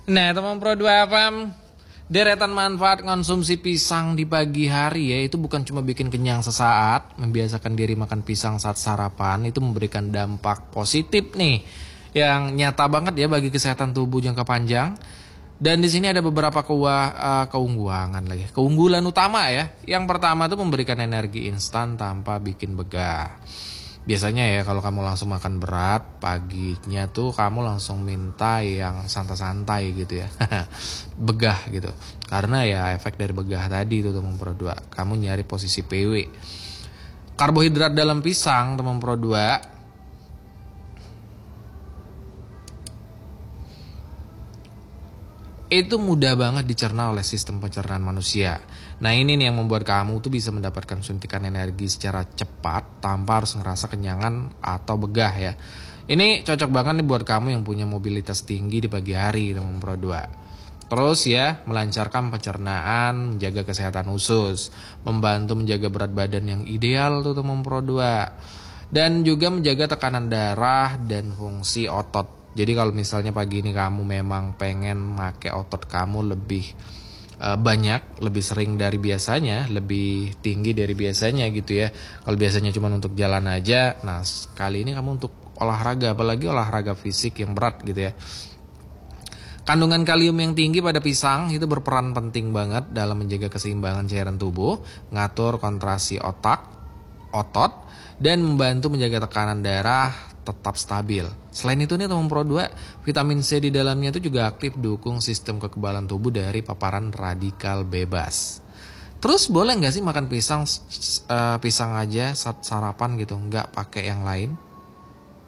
Nah, teman Pro 2 FM, deretan manfaat konsumsi pisang di pagi hari ya, itu bukan cuma bikin kenyang sesaat, membiasakan diri makan pisang saat sarapan, itu memberikan dampak positif nih, yang nyata banget ya bagi kesehatan tubuh jangka panjang. Dan di sini ada beberapa keunggulan utama ya. Yang pertama itu memberikan energi instan tanpa bikin begah. Biasanya ya kalau kamu langsung makan berat paginya tuh kamu langsung minta yang santai-santai gitu ya. Begah gitu. Karena ya efek dari begah tadi itu teman Pro 2. Kamu nyari posisi PW. Karbohidrat dalam pisang teman Pro 2 itu mudah banget dicerna oleh sistem pencernaan manusia. Nah ini nih yang membuat kamu tuh bisa mendapatkan suntikan energi secara cepat tanpa harus ngerasa kenyangan atau begah ya. Ini cocok banget nih buat kamu yang punya mobilitas tinggi di pagi hari teman Pro 2. Terus ya, melancarkan pencernaan, menjaga kesehatan usus, membantu menjaga berat badan yang ideal tuh teman Pro 2. Dan juga menjaga tekanan darah dan fungsi otot. Jadi kalau misalnya pagi ini kamu memang pengen make otot kamu lebih banyak, lebih sering dari biasanya, lebih tinggi dari biasanya gitu ya. Kalau biasanya cuma untuk jalan aja, nah kali ini kamu untuk olahraga, apalagi olahraga fisik yang berat gitu ya. Kandungan kalium yang tinggi pada pisang itu berperan penting banget dalam menjaga keseimbangan cairan tubuh, ngatur kontraksi otot, dan membantu menjaga tekanan darah tetap stabil. Selain itu nih teman Pro 2, vitamin C di dalamnya itu juga aktif dukung sistem kekebalan tubuh dari paparan radikal bebas. Terus boleh nggak sih makan pisang aja saat sarapan gitu, nggak pakai yang lain?